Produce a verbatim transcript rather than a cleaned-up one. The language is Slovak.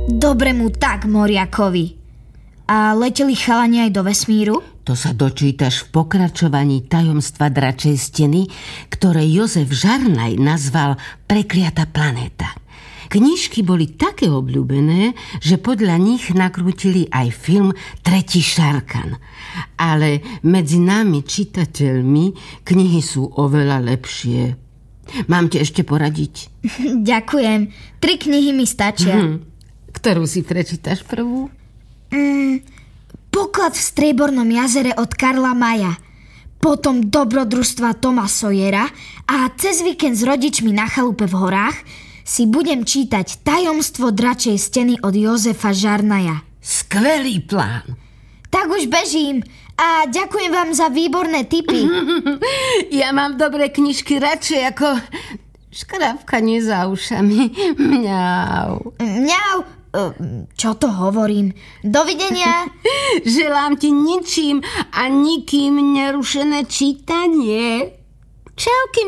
Dobrému tak, Moriakovi. A leteli chalani aj do vesmíru? To sa dočítaš v pokračovaní Tajomstva dračej steny, ktoré Jozef Žarnaj nazval Prekliata planéta. Knižky boli také obľúbené, že podľa nich nakrútili aj film Tretí Šarkan. Ale medzi nami, čitateľmi, knihy sú oveľa lepšie. Mám ti ešte poradiť? Ďakujem. Tri knihy mi stačia. Hm. Ktorú si prečítaš prvú? Mm, Poklad v striebornom jazere od Karla Maja. Potom Dobrodružstva Toma Sawyera a cez víkend s rodičmi na chalupe v horách si budem čítať Tajomstvo dračej steny od Jozefa Žarnaja. Skvelý plán. Tak už bežím a ďakujem vám za výborné tipy. Ja mám dobré knižky radšej ako škrabkanie za ušami. Mňau. Mňau. Čo to hovorím? Dovidenia. Želám ti ničím a nikým nerušené čítanie. Čauky.